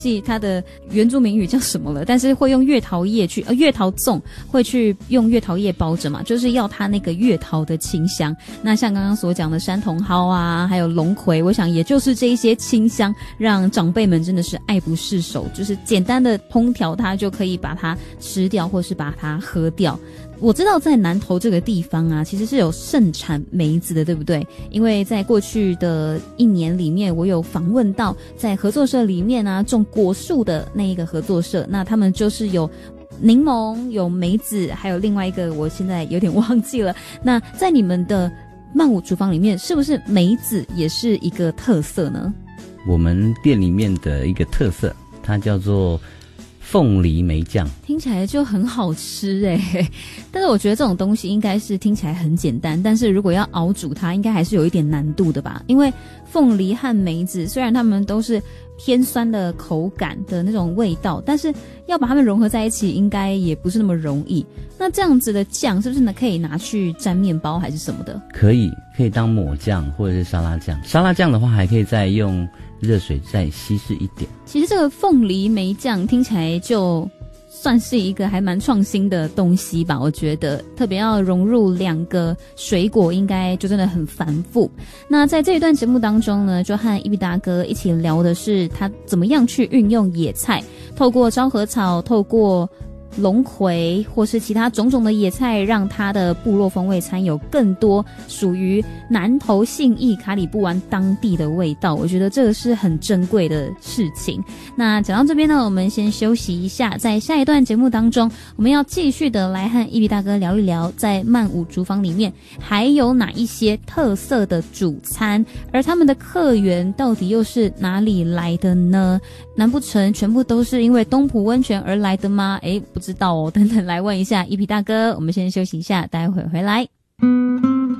记它的原住民语叫什么了，但是会用月桃叶去月桃粽会去用月桃叶包着嘛，就是要它那个月桃的清香。那像刚刚所讲的山茼蒿啊，还有龙葵，我想也就是这一些清香让长辈们真的是爱不释手，就是简单的烹调它就可以把它吃掉或是把它喝掉。我知道在南投这个地方啊，其实是有盛产梅子的，对不对？因为在过去的1年里面，我有访问到在合作社里面啊种果树的那一个合作社，那他们就是有柠檬、有梅子，还有另外一个我现在有点忘记了。那在你们的曼舞厨房里面，是不是梅子也是一个特色呢？ 我们店里面的一个特色，它叫做凤梨梅酱， 听起来就很好吃但是我觉得这种东西应该是听起来很简单，但是如果要熬煮它应该还是有一点难度的吧，因为凤梨和梅子虽然它们都是偏酸的口感的那种味道，但是要把它们融合在一起应该也不是那么容易。那这样子的酱是不是可以拿去沾面包还是什么的？ 可以当抹酱或者是沙拉酱，沙拉酱的话还可以再用热水再稀释一点。 其实这个凤梨梅酱听起来就算是一个还蛮创新的东西吧，我觉得特别要融入2个水果应该就真的很繁复。那在这一段节目当中呢，就和一比大哥一起聊的是他怎么样去运用野菜，透过昭和草，透过龙葵或是其他种种的野菜，让它的部落风味餐有更多属于南投信义卡里布湾当地的味道，我觉得这个是很珍贵的事情。那讲到这边呢，我们先休息一下，在下一段节目当中，我们要继续的来和一比大哥聊一聊在曼舞厨房里面还有哪一些特色的主餐，而他们的客源到底又是哪里来的呢？难不成全部都是因为东埔温泉而来的吗？不知道哦，等等来问一下一比大哥。我们先休息一下，待会回来。